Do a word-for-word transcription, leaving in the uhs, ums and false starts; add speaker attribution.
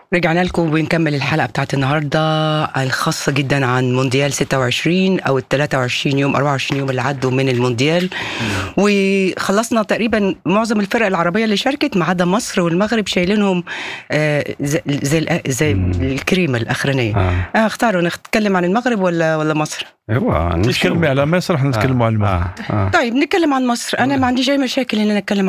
Speaker 1: رجعنا لكم وبنكمل الحلقة بتاعت النهاردة الخاصة جدا عن مونديال ستة وعشرين أو الثلاثة وعشرين يوم أربعة وعشرين يوم اللي عدوا من المونديال. وخلصنا تقريبا معظم الفرق العربية اللي شاركت ما عدا مصر والمغرب شايلينهم آه زي, زي, زي الكريمة الأخرانية. آه. آه اختاروا نتكلم عن المغرب ولا ولا مصر؟
Speaker 2: ايوه نتكلم على مصر، احنا نتكلم
Speaker 1: آه.
Speaker 2: عن المغرب.
Speaker 1: آه. طيب نتكلم عن مصر. أنا ما عنديش أي مشاكل إن أنا أتكلم